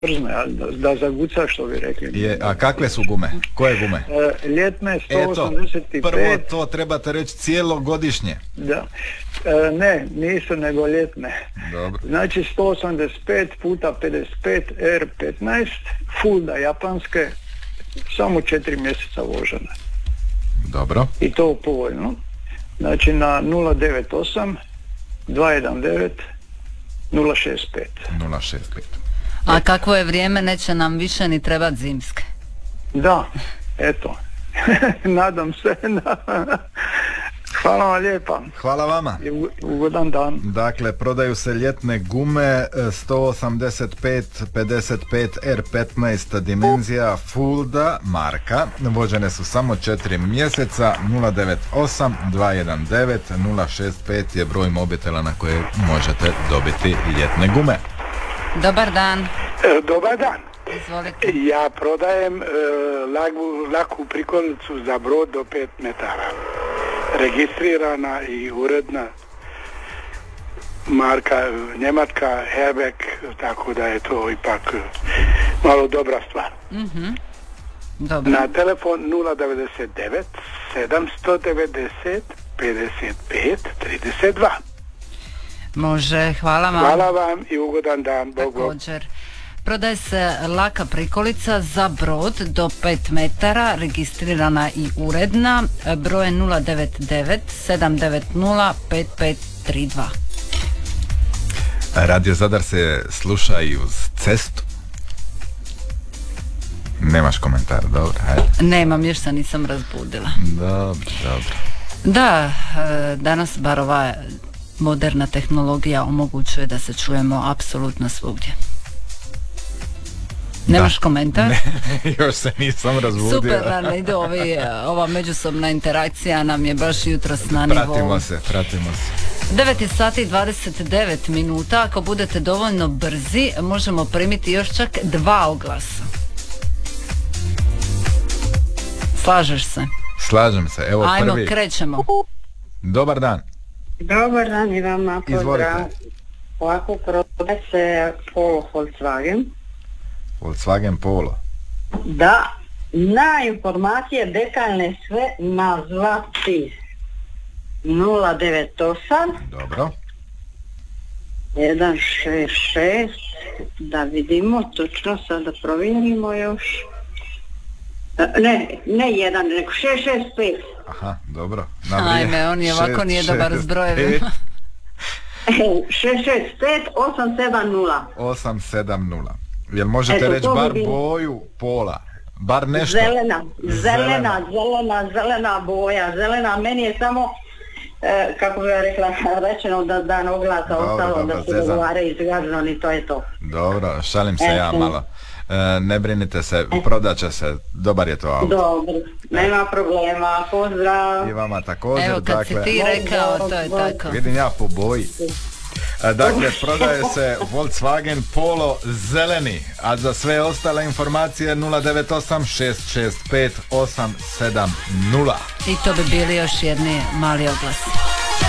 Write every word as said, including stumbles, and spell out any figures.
Brzne, da, da zaguca, što bi rekli. Je, a kakve su gume? Koje gume? E, ljetne sto osamdeset pet. Eto, prvo to trebate reći cijelogodišnje. Da. E, ne, nisu nego ljetne. Dobro. Znači sto osamdeset pet puta pedeset pet R petnaest, Fulda japanske, samo četiri mjeseca vožene. Dobro. I to povoljno. Znači na nula devet osam dva jedan devet nula šest pet. nula šest pet. A kakvo je vrijeme, neće nam više ni trebati zimske. Da, eto. Nadam se. Hvala vam lijepa. Hvala vama. I ugodan dan. Dakle, prodaju se ljetne gume sto osamdeset pet pedeset pet R petnaest dimenzija Fulda marka. Vožene su samo četiri mjeseca. Nula devet osam dva jedan devet nula šest pet je broj mobitela na koje možete dobiti ljetne gume. Dobar dan. E, dobar dan. Izvolite. Ja prodajem e, lagu, laku prikolicu za brod do pet metara. Registrirana i uredna, marka njemačka Herbeck, tako da je to ipak malo dobra stvar. Mm-hmm. Dobro. Na telefon nula devedeset devet sedamsto devedeset pedeset pet trideset dva. Može, hvala vam. Hvala vam i ugodan dan. Bog, bog. Također. Prodaje se laka prikolica za brod do pet metara, registrirana i uredna, broj nula devet devet sedam devet nula pet pet tri dva. Radio Zadar se sluša i uz cestu. Nemaš komentar, dobro, hajde. Nemam, još se nisam razbudila. Dobro, dobro. Da, danas bar ova moderna tehnologija omogućuje da se čujemo apsolutno svugdje. Nemaš da. Komentar? Ne, još se nisam razbudio. Super, nam ide ovi, ova međusobna interakcija nam je baš jutros na nivou. Pratimo se, pratimo se. devet sati i dvadeset devet minuta, ako budete dovoljno brzi, možemo primiti još čak dva oglasa. Slažeš se? Slažem se, evo Ajmo, prvi. Ajmo, krećemo. Dobar dan. Dobar dan i vama, pozdrav. Izvolite. Ovako prodaje se Polo Volkswagen. Volkswagen Polo. Da, na informacije detaljne sve nazvati nula devet osam Dobro. jedan šest šest, da vidimo točno, sad da provjerimo još. Ne, ne jedan, nego šest šest pet. Aha, dobro. Ajme, on je ovako nije dobar s brojevima. šest šest pet osam sedam nula. osam sedam nula. Jel možete Eto, reći bar bi... boju pola? Bar nešto? Zelena, zelena, zelena, zelena boja, zelena, meni je samo, e, kako bi ja rekla, rečeno da dan oglasa dobro, ostalo dobro, da se dogovare izgrađeno i to je to. Dobro, šalim se e, ja malo. E, ne brinite se, prodaće se, dobar je to auto. Dobro, nema problema, pozdrav. I vama također. Evo kad dakle, si ti rekao, to je tako. Vidim ja po boji. Dakle, prodaje se Volkswagen Polo zeleni, a za sve ostale informacije nula devet osam šest šest pet osam sedam nula. I to bi bili još jedni mali oglasi.